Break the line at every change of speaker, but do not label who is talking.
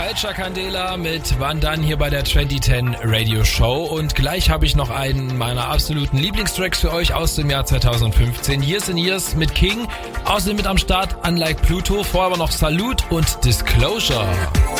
Culture Candela mit Wann dann hier bei der 2010 Radio Show. Und gleich habe ich noch einen meiner absoluten Lieblingstracks für euch aus dem Jahr 2015. Years and Years mit King. Außerdem mit am Start Unlike Pluto. Vorher aber noch Salute und Disclosure.